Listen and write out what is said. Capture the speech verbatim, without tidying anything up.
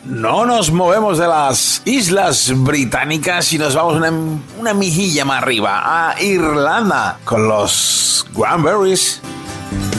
no nos movemos de las Islas Británicas y nos vamos una, una mijilla más arriba, a Irlanda, con los Cranberries.